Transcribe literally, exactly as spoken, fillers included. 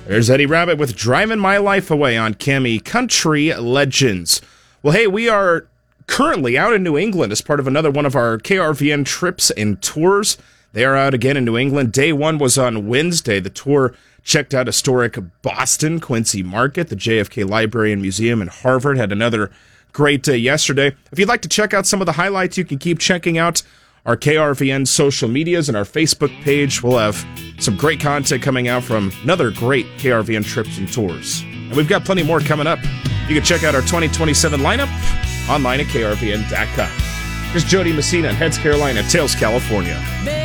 There's Eddie Rabbit with Driving My Life Away on Cami Country Legends. Well, hey, we are currently out in New England as part of another one of our K R V N trips and tours. They are out again in New England. Day one was on Wednesday. The tour checked out historic Boston, Quincy Market, the J F K Library and Museum, and Harvard. Had another great day yesterday. If you'd like to check out some of the highlights, you can keep checking out our K R V N social medias and our Facebook page. We'll have some great content coming out from another great K R V N trips and tours. And we've got plenty more coming up. You can check out our twenty twenty-seven lineup online at K R V N dot com. Here's Jody Messina in Heads, Carolina, Tails, California.